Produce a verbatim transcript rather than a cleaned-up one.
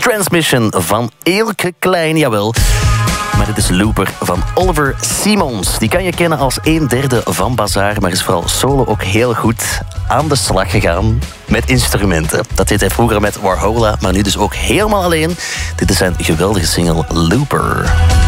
Transmission van Eelke Klein, jawel. Maar dit is Looper van Oliver Simons. Die kan je kennen als een derde van Bazaar, maar is vooral solo ook heel goed aan de slag gegaan met instrumenten. Dat deed hij vroeger met Warhola, maar nu dus ook helemaal alleen. Dit is zijn geweldige single Looper.